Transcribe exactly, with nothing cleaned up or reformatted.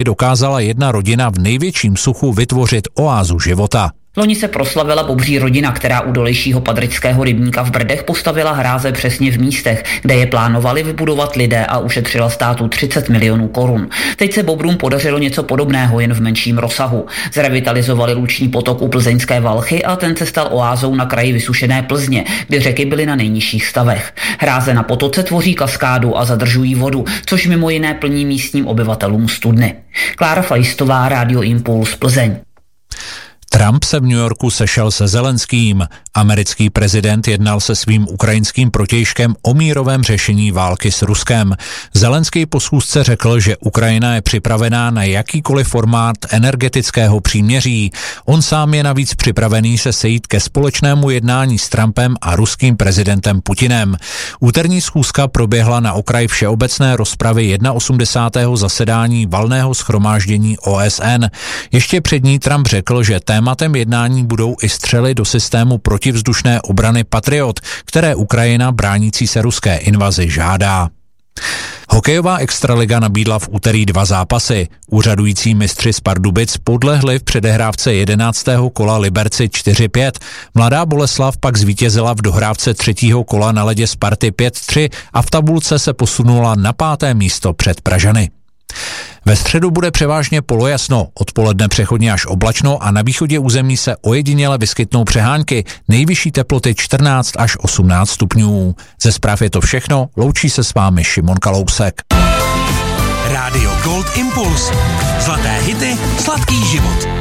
dokázala jedna rodina v největším suchu vytvořit oázu života. Loni se proslavila bobří rodina, která u dolejšího padrického rybníka v Brdech postavila hráze přesně v místech, kde je plánovali vybudovat lidé a ušetřila státu třicet milionů korun. Teď se bobrům podařilo něco podobného, jen v menším rozsahu. Zrevitalizovali luční potok u plzeňské Valchy a ten se stal oázou na kraji vysušené Plzně, kdy řeky byly na nejnižších stavech. Hráze na potoce tvoří kaskádu a zadržují vodu, což mimo jiné plní místním obyvatelům studny. Klára Fajstová, Rádio Impuls, Plzeň. Trump se v New Yorku sešel se Zelenským. Americký prezident jednal se svým ukrajinským protějškem o mírovém řešení války s Ruskem. Zelenský po schůzce řekl, že Ukrajina je připravená na jakýkoliv formát energetického příměří. On sám je navíc připravený se sejít ke společnému jednání s Trumpem a ruským prezidentem Putinem. Úterní schůzka proběhla na okraj všeobecné rozpravy osmdesátého prvního zasedání valného shromáždění O S N. Ještě před ní Trump řekl, že tématem jednání budou i střely do systému protivzdušné obrany Patriot, které Ukrajina bránící se ruské invazi žádá. Hokejová extraliga nabídla v úterý dva zápasy. Úřadující mistři z Pardubic podlehli v předehrávce jedenáctého kola Liberci čtyři pět. Mladá Boleslav pak zvítězila v dohrávce třetího kola na ledě Sparty pět tři a v tabulce se posunula na páté místo před Pražany. Ve středu bude převážně polojasno, odpoledne přechodně až oblačno a na východě území se ojediněle vyskytnou přehánky, nejvyšší teploty čtrnáct až osmnáct stupňů. Ze zpráv je to všechno, loučí se s vámi Šimon Kalousek. Rádio Gold Impuls. Zlaté hity, sladký život.